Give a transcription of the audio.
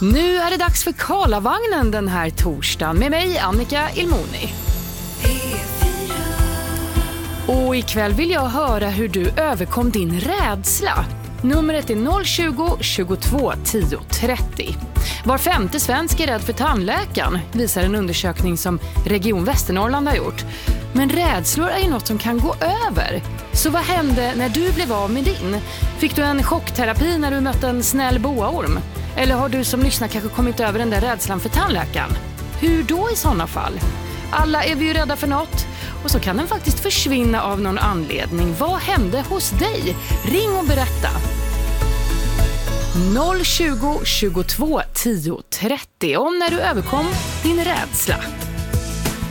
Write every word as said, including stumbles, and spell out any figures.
Nu är det dags för Karlavagnen den här torsdagen med mig, Annika Ilmoni. Och ikväll vill jag höra hur du överkom din rädsla. Numret är noll tjugo, tjugotvå, tio, trettio. Var femte svensk är rädd för tandläkaren, visar en undersökning som Region Västernorrland har gjort. Men rädslor är ju något som kan gå över. Så vad hände när du blev av med din? Fick du en chockterapi när du mötte en snäll boaorm? Eller har du som lyssnar kanske kommit över den där rädslan för tandläkaren? Hur då i sådana fall? Alla är vi ju rädda för något. Och så kan den faktiskt försvinna av någon anledning. Vad hände hos dig? Ring och berätta. noll tjugo, tjugotvå, tio, trettio om när du överkom din rädsla.